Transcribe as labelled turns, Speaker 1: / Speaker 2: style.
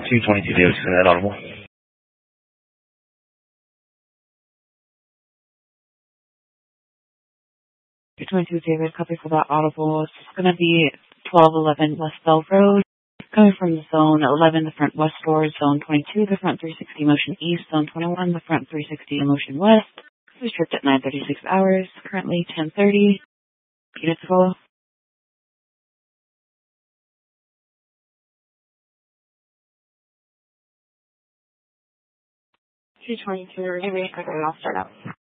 Speaker 1: 222 Davis, is that audible?
Speaker 2: 222 David, copy for that audible. It's going to be 1211 West Bell Road. Coming from zone 11, the front west door, zone 22, the front 360 motion east, zone 21, the front 360 motion west. Restrict at 9:36 hours. Currently 10:30. Units full. 222, I'll start out.